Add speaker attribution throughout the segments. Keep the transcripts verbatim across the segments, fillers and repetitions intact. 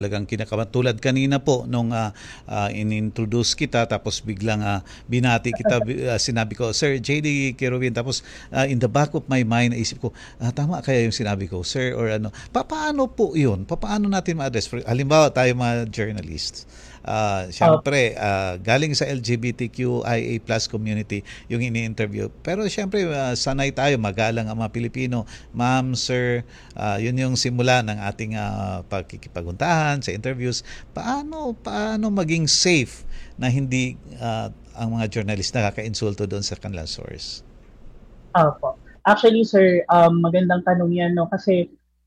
Speaker 1: Talagang kinakabahan. Tulad kanina po nung uh, uh, in-introduce kita tapos biglang uh, binati kita, uh, sinabi ko, Sir J D Kerubin, tapos uh, in the back of my mind, naisip ko, uh, tama kaya yung sinabi ko, Sir, or ano. Pa paano po yun? Pa paano natin ma-address? Halimbawa tayo mga journalists. Uh, Siyempre, uh, galing sa L G B T Q I A plus community yung ini-interview. Pero siyempre, uh, sanay tayo, magalang ang mga Pilipino. Ma'am, sir, uh, yun yung simula ng ating uh, pagkikipaguntahan sa interviews. Paano, paano maging safe na hindi uh, ang mga journalist nakaka-insulto doon sa kanilang source?
Speaker 2: Opo. Actually, sir, um, magandang tanong yan, no? Kasi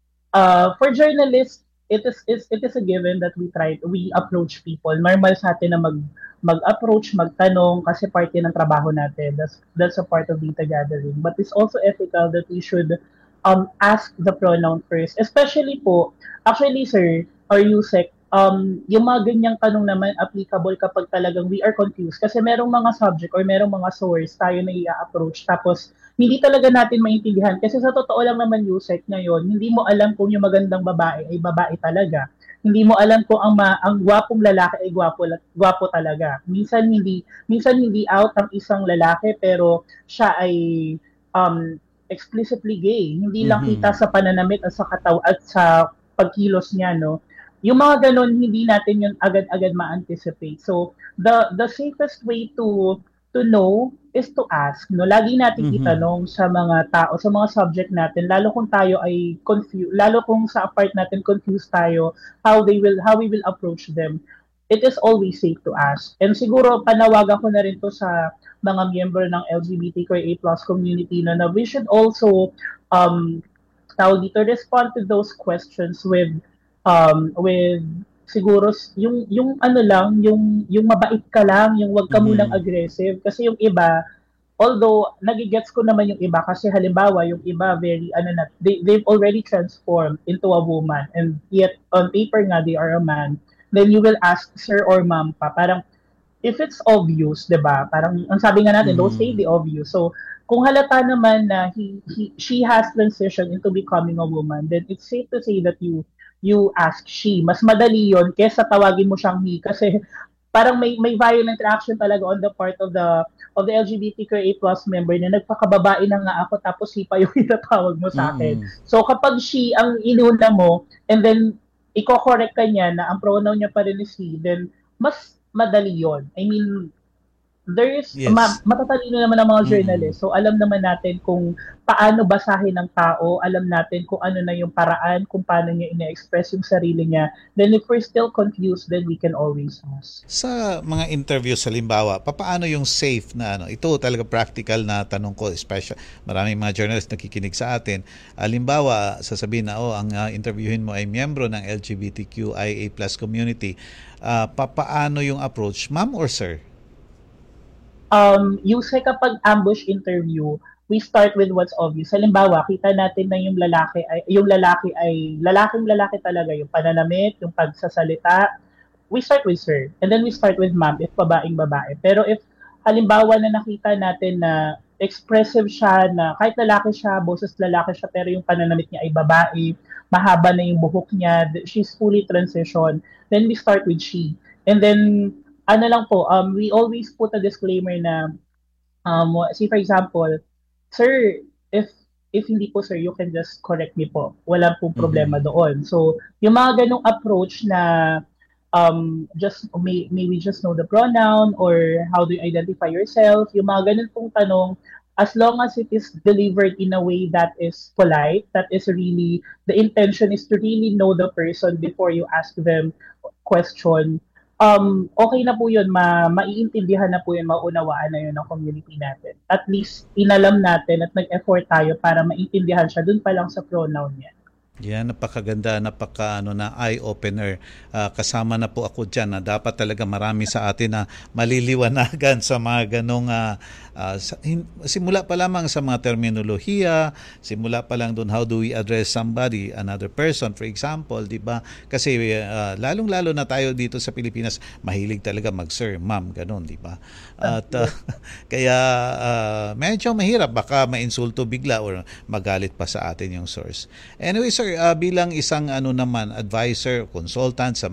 Speaker 2: uh, for journalists, it is, is it is a given that we try we approach people. Normal sa atin na mag mag-approach, magtanong kasi parte ng trabaho natin. That's that's a part of data gathering. But it's also ethical that we should um ask the pronoun first. Especially po, actually sir, or Yusek, um yung mga ganyang tanong naman applicable kapag talagang we are confused kasi merong mga subject or merong mga source tayo na i-approach tapos hindi talaga natin maintindihan. Kasi sa totoo lang naman, Yusek, ngayon, hindi mo alam kung yung magandang babae ay babae talaga. Hindi mo alam kung ang, ma- ang gwapong lalaki ay gwapo, gwapo talaga. Minsan hindi, minsan hindi out ang isang lalaki pero siya ay um, explicitly gay. Hindi lang
Speaker 1: Mhm.
Speaker 2: kita sa pananamit at sa kataw at sa pagkilos niya, no? Yung mga ganun, hindi natin yun agad-agad ma-anticipate. So, the the safest way to to know is to ask. No, lagi nating
Speaker 1: Mhm.
Speaker 2: itanong sa mga tao, sa mga subject natin, lalo kung tayo ay confused, lalo kung sa part natin confused tayo, how they will how we will approach them. It is always safe to ask. And siguro panawagan ko na rin to sa mga miyembro ng L G B T Q I A plus community na, na we should also um tawag dito, respond to those questions with um with siguro yung yung ano lang, yung yung mabait ka lang, yung wag ka munang
Speaker 1: Mhm.
Speaker 2: aggressive kasi yung iba although nagigets ko naman yung iba kasi halimbawa yung iba very ano na they, they've already transformed into a woman and yet on paper nga they are a man, then you will ask sir or ma'am pa parang if it's obvious, 'di ba? Parang ang sabi nga natin, don't say
Speaker 1: Mhm.
Speaker 2: the obvious. So, kung halata naman na he, he she has transitioned into becoming a woman, then it's safe to say that you you ask she. Mas madali 'yon kaysa tawagin mo siyang he kasi parang may may violent reaction talaga on the part of the of the L G B T Q I A plus member na nagpakababae na nga ako tapos he pa yung itatawag mo sa akin.
Speaker 1: Mhm.
Speaker 2: So kapag she ang inuna mo and then iko-correct ka niya na ang pronoun niya pa rin is he, then mas madali yon. I mean, there is, ma,
Speaker 1: Yes.
Speaker 2: matatalino naman ang mga
Speaker 1: Mhm.
Speaker 2: journalist. So, alam naman natin kung paano basahin ng tao, alam natin kung ano na yung paraan, kung paano niya ina-express yung sarili niya. Then, if we're still confused, then we can always ask.
Speaker 1: Sa mga interview sa limbawa, papaano yung safe na ano? Ito talaga practical na tanong ko, special. Maraming mga journalists nakikinig sa atin. Halimbawa, sasabihin na, oh, ang uh, interviewin mo ay miyembro ng L G B T Q I A plus community. Uh, papaano yung approach? Ma'am or sir?
Speaker 2: Um, usually kapag ambush interview, we start with what's obvious. Halimbawa, kita natin na yung lalaki ay yung lalaki ay lalaking lalaki talaga yung pananamit, yung pagsasalita. We start with sir and then we start with ma'am if babaeng babae. Pero if halimbawa na nakita natin na expressive siya na kahit lalaki siya, boses lalaki siya pero yung pananamit niya ay babae, mahaba na yung buhok niya, she's fully transition, then we start with she. And then ano lang po, um, we always put a disclaimer na, um, see for example, sir, if if hindi po sir, you can just correct me po. Wala pong problema
Speaker 1: Mhm.
Speaker 2: doon. So, yung mga ganong approach na um, just may, may we just know the pronoun or how do you identify yourself, yung mga ganun pong tanong, as long as it is delivered in a way that is polite, that is really, the intention is to really know the person before you ask them question, um, okay na po yun, ma maiintindihan na po yun, maunawaan na yun ng community natin. At least, inalam natin at nag-effort tayo para maintindihan siya dun pa lang sa pronoun niya.
Speaker 1: Yan, napakaganda, napaka ano na eye-opener. Uh, kasama na po ako dyan na dapat talaga marami sa atin na maliliwanagan sa mga ganong uh, uh, sa, hin, simula pa lamang sa mga terminolohiya, simula pa lang doon how do we address somebody, another person, for example, di ba? Kasi uh, lalong-lalo na tayo dito sa Pilipinas, mahilig talaga mag-sir, ma'am, ganon, di ba? At uh, kaya uh, medyo mahirap, baka ma-insulto bigla or magalit pa sa atin yung source. Anyway, sir, sir, uh, bilang isang ano naman advisor, consultant sa